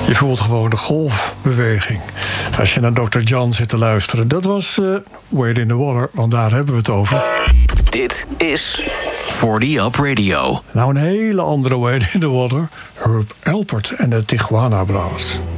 Je voelt gewoon de golfbeweging. Als je naar Dr. John zit te luisteren. Dat was Wade in the Water, want daar hebben we het over. Dit is 40 Up Radio. Nou, een hele andere Wade in the Water. Herb Alpert en de Tijuana Brass.